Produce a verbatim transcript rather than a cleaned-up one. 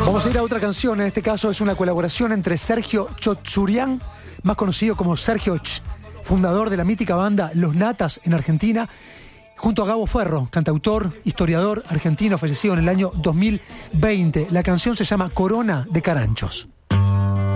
Vamos a ir a otra canción. En este caso es una colaboración entre Sergio Chotzurian, más conocido como Sergio Ch, fundador de la mítica banda Los Natas en Argentina, junto a Gabo Ferro, cantautor, historiador argentino, fallecido en el año dos mil veinte. La canción se llama Corona de Caranchos.